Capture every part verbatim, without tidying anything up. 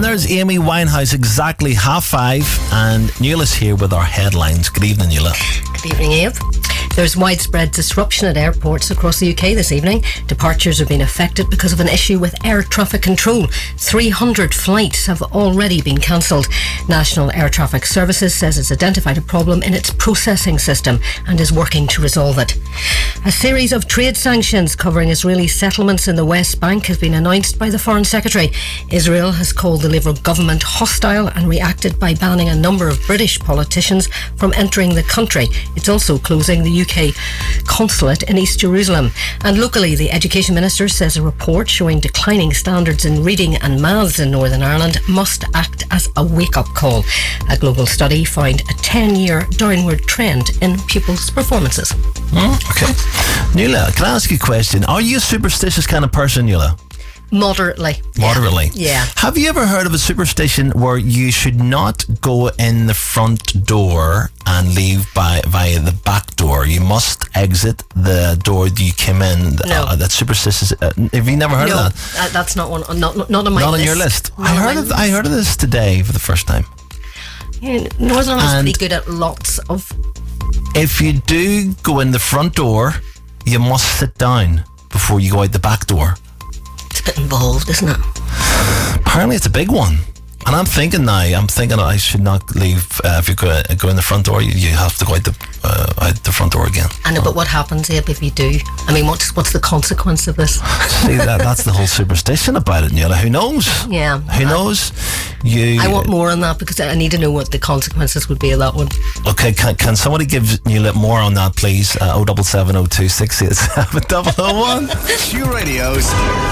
And there's Amy Winehouse, exactly half five. And Nuala's here with our headlines. Good evening, Nuala. Good evening, Abe. There's widespread disruption at airports across the U K this evening. Departures are being affected because of an issue with air traffic control. three hundred flights have already been cancelled. National Air Traffic Services says it's identified a problem in its processing system and is working to resolve it. A series of trade sanctions covering Israeli settlements in the West Bank has been announced by the Foreign Secretary. Israel has called the Labour government hostile and reacted by banning a number of British politicians from entering the country. It's also closing the U K consulate in East Jerusalem. And locally, the Education Minister says a report showing declining standards in reading and maths in Northern Ireland must act as a wake-up call. A global study found a ten-year downward trend in pupils' performances. Mm, okay. Nuala, can I ask you a question? Are you a superstitious kind of person, Nuala? Moderately. Moderately? Yeah. Have you ever heard of a superstition where you should not go in the front door and leave by via the back door? You must exit the door that you came in. No. Uh, that's superstitious. Uh, have you never heard no, of that? Uh, that's not one. Not not on my not list. on your list. Not I heard on my of. I heard of this today for the first time. Yeah, Northern Ireland's And pretty good at lots of. If you do go in the front door, you must sit down before you go out the back door. It's a bit involved, isn't it? Apparently it's a big one. And I'm thinking now, I'm thinking I should not leave, uh, if you go, go in the front door, you, you have to go out the, uh, out the front door again. I know, but what happens, Abe, if you do? I mean, what's what's the consequence of this? See, that, that's the whole superstition about it, Nuala. Who knows? Yeah. Who knows? You. I want more on that because I need to know what the consequences would be of that one. Okay, can, can somebody give Nuala more on that, please? Uh, oh seven seven oh two six eight seven oh oh one. Q Radio's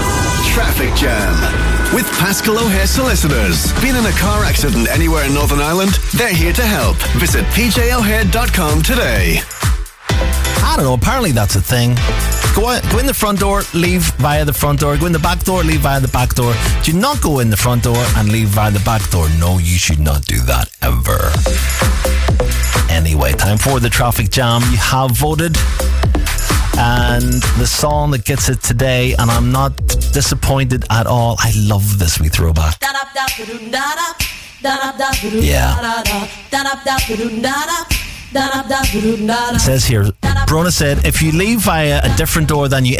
Traffic Jam with Pascal O'Hare Solicitors. Been in a car accident anywhere in Northern Ireland? They're here to help. Visit p j o'hare dot com today. I don't know, apparently that's a thing. Go, out, go in the front door, leave via the front door. Go in the back door, leave via the back door. Do not go in the front door and leave via the back door. No, you should not do that ever. Anyway, time for the traffic jam. You have voted. And the song that gets it today, and I'm not disappointed at all. I love this wee throwback. Yeah. It says here, Brona said, if you leave via a different door than you